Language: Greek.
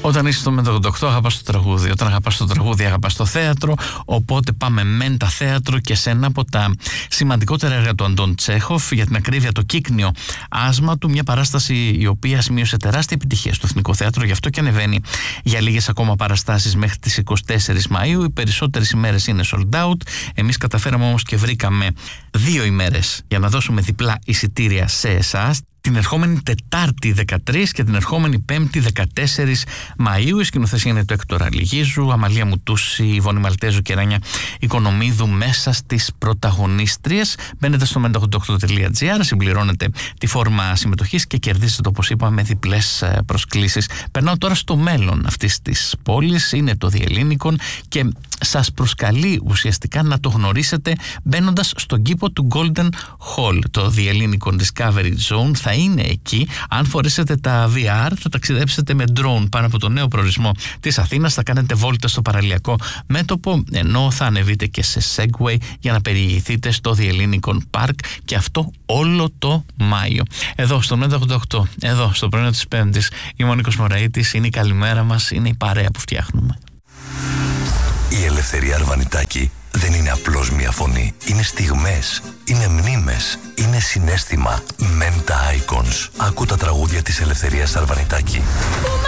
Όταν είσαι στο Μενταγοντοκτό, αγαπάς το τραγούδι. Όταν αγαπάς το τραγούδι, αγαπάς το θέατρο. Οπότε πάμε μεν τα θέατρο και σε ένα από τα σημαντικότερα έργα του Αντών Τσέχοφ, για την ακρίβεια το Κύκνιο άσμα του, μια παράσταση η οποία σημείωσε τεράστια επιτυχία στο Εθνικό Θέατρο, γι' αυτό και ανεβαίνει για λίγες ακόμα παραστάσεις μέχρι τις 24 Μαΐου. Οι περισσότερες ημέρες είναι sold out. Εμείς καταφέραμε όμως και βρήκαμε 2 ημέρες για να δώσουμε διπλά εισιτήρια σε εσάς. Την ερχόμενη Τετάρτη 13 και την ερχόμενη Πέμπτη 14 Μαΐου. Η σκηνοθεσία είναι του Έκτορα Λιγίζου, Αμαλία Μουτούση, Ιβόνη Μαλτέζου και Ράνια Οικονομίδου μέσα στις πρωταγωνίστριες. Μπαίνετε στο menta88.gr, συμπληρώνετε τη φόρμα συμμετοχής και κερδίζετε, όπως είπαμε, διπλές προσκλήσεις. Περνάω τώρα στο μέλλον αυτής της πόλης, είναι το Διελλήνικον και σας προσκαλεί ουσιαστικά να το γνωρίσετε μπαίνοντας στον κήπο του Golden Hall. Το Διελλήνικον Discovery Zone θα είναι εκεί. Αν φορέσετε τα VR, θα ταξιδέψετε με drone πάνω από το νέο προορισμό της Αθήνας, θα κάνετε βόλτα στο παραλιακό μέτωπο, ενώ θα ανεβείτε και σε Segway για να περιηγηθείτε στο Διελλήνικον Park, και αυτό όλο το Μάιο. Εδώ στο Menta88, εδώ στο πρωινό της Πέμπτης, είμαι ο Νίκος Μωραΐτης, είναι η καλημέρα μας, είναι η παρέα που φτιάχνουμε. Η Ελευθερία Αρβανιτάκη δεν είναι απλώς μια φωνή. Είναι στιγμές, είναι μνήμες, είναι συναίσθημα. Menta Icons. Άκου τα τραγούδια της Ελευθερίας Αρβανιτάκη.